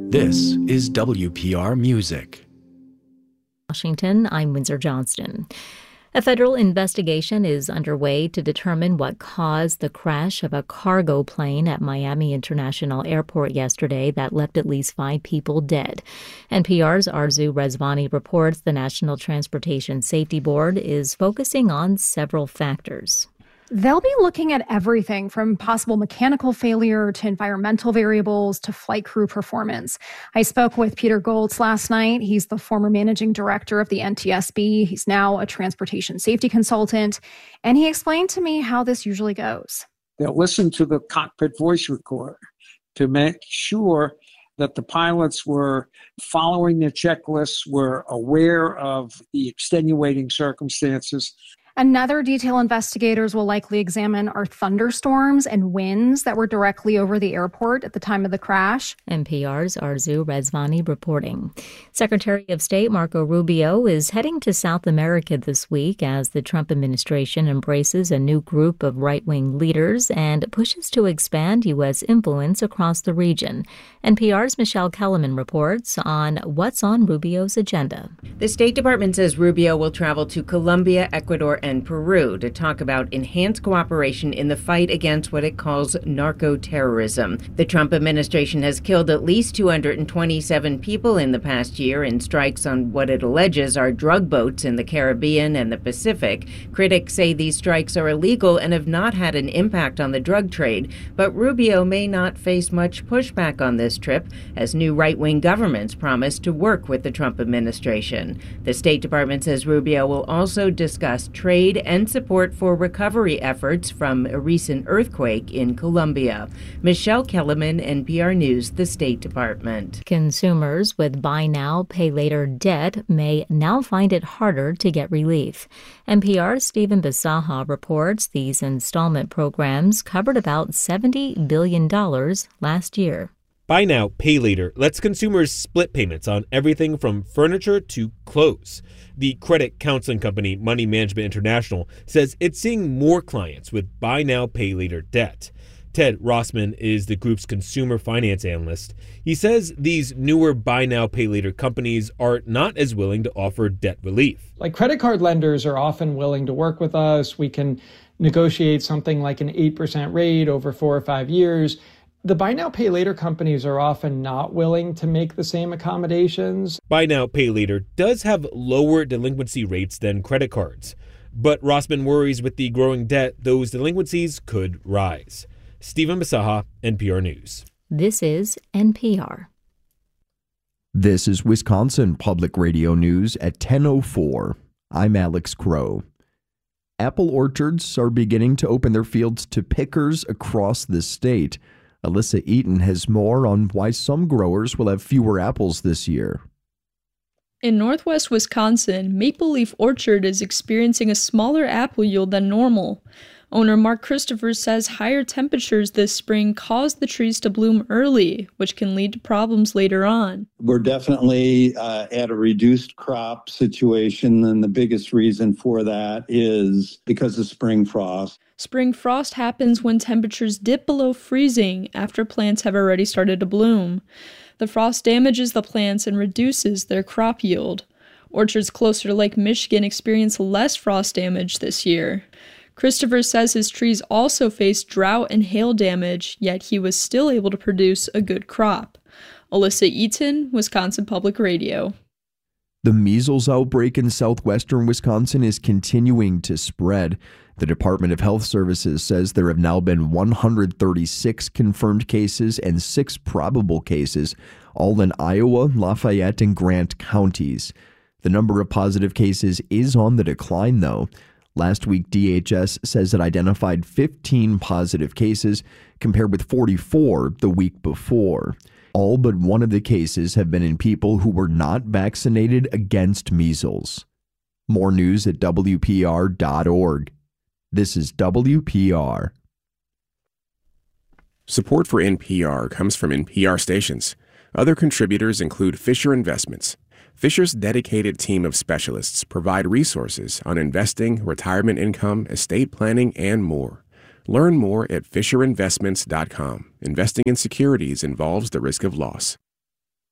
This is WPR Music. Washington, I'm Windsor Johnston. A federal investigation is underway to determine what caused the crash of a cargo plane at Miami International Airport yesterday that left at least 5 people dead. NPR's Arzu Rezvani reports the National Transportation Safety Board is focusing on several factors. They'll be looking at everything from possible mechanical failure to environmental variables to flight crew performance. I spoke with Peter Goltz last night. He's the former managing director of the NTSB. He's now a transportation safety consultant. And he explained to me how this usually goes. They'll listen to the cockpit voice recorder to make sure that the pilots were following their checklists, were aware of the extenuating circumstances. Another detail investigators will likely examine are thunderstorms and winds that were directly over the airport at the time of the crash. NPR's Arzu Rezvani reporting. Secretary of State Marco Rubio is heading to South America this week as the Trump administration embraces a new group of right-wing leaders and pushes to expand U.S. influence across the region. NPR's Michelle Kellerman reports on what's on Rubio's agenda. The State Department says Rubio will travel to Colombia, Ecuador, and Peru to talk about enhanced cooperation in the fight against what it calls narco-terrorism. The Trump administration has killed at least 227 people in the past year in strikes on what it alleges are drug boats in the Caribbean and the Pacific. Critics say these strikes are illegal and have not had an impact on the drug trade, but Rubio may not face much pushback on this trip, as new right-wing governments promise to work with the Trump administration. The State Department says Rubio will also discuss trade and support for recovery efforts from a recent earthquake in Colombia. Michelle Kellerman, NPR News, the State Department. Consumers with buy now, pay later debt may now find it harder to get relief. NPR's Stephen Bisaha reports these installment programs covered about $70 billion last year. Buy now, pay later lets consumers split payments on everything from furniture to clothes. The credit counseling company Money Management International says it's seeing more clients with buy now, pay later debt. Ted Rossman is the group's consumer finance analyst. He says these newer buy now, pay later companies are not as willing to offer debt relief. Like credit card lenders are often willing to work with us. We can negotiate something like an 8% rate over 4 or 5 years. The buy now, pay later companies are often not willing to make the same accommodations. Buy now, pay later does have lower delinquency rates than credit cards. But Rossman worries with the growing debt, those delinquencies could rise. Stephen Bisaha, NPR News. This is NPR. This is Wisconsin Public Radio News at 10:04. I'm Alex Crow. Apple orchards are beginning to open their fields to pickers across the state. Alyssa Eaton has more on why some growers will have fewer apples this year. In northwest Wisconsin, Maple Leaf Orchard is experiencing a smaller apple yield than normal. Owner Mark Christopher says higher temperatures this spring caused the trees to bloom early, which can lead to problems later on. We're definitely at a reduced crop situation, and the biggest reason for that is because of spring frost. Spring frost happens when temperatures dip below freezing after plants have already started to bloom. The frost damages the plants and reduces their crop yield. Orchards closer to Lake Michigan experience less frost damage this year. Christopher says his trees also faced drought and hail damage, yet he was still able to produce a good crop. Alyssa Eaton, Wisconsin Public Radio. The measles outbreak in southwestern Wisconsin is continuing to spread. The Department of Health Services says there have now been 136 confirmed cases and 6 probable cases, all in Iowa, Lafayette, and Grant counties. The number of positive cases is on the decline, though. Last week, DHS says it identified 15 positive cases, compared with 44 the week before. All but one of the cases have been in people who were not vaccinated against measles. More news at WPR.org. This is WPR. Support for NPR comes from NPR stations. Other contributors include Fisher Investments. Fisher's dedicated team of specialists provide resources on investing, retirement income, estate planning, and more. Learn more at FisherInvestments.com. Investing in securities involves the risk of loss.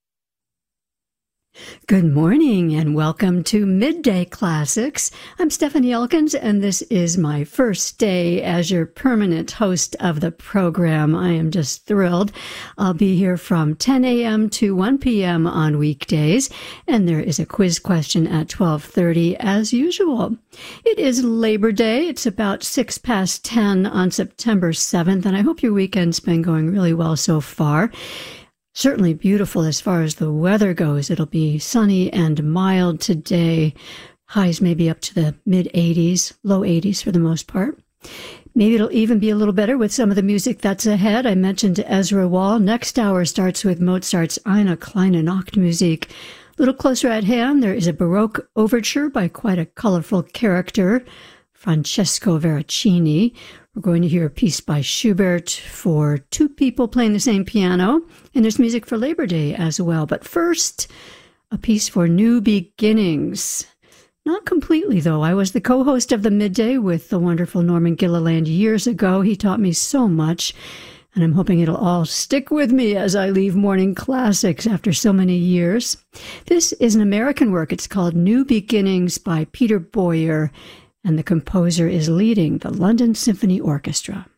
Good morning and welcome to Midday Classics. I'm Stephanie Elkins and this is my first day as your permanent host of the program. I am just thrilled. I'll be here from 10 a.m. to 1 p.m. on weekdays, and there is a quiz question at 12:30 as usual. It is Labor Day. It's about 6 past 10 on September 7th, and I hope your weekend's been going really well so far. Certainly beautiful as far as the weather goes. It'll be sunny and mild today. Highs maybe up to the mid-80s, low 80s for the most part. Maybe it'll even be a little better with some of the music that's ahead. I mentioned Ezra Wall. Next hour starts with Mozart's Eine kleine Nachtmusik. A little closer at hand, there is a Baroque overture by quite a colorful character, Francesco Veracini. We're going to hear a piece by Schubert for two people playing the same piano, and there's music for Labor Day as well. But first, a piece for New Beginnings. Not completely, though. I was the co-host of the Midday with the wonderful Norman Gilliland years ago. He taught me so much, and I'm hoping it'll all stick with me as I leave Morning Classics after so many years. This is an American work. It's called New Beginnings by Peter Boyer, and the composer is leading the London Symphony Orchestra.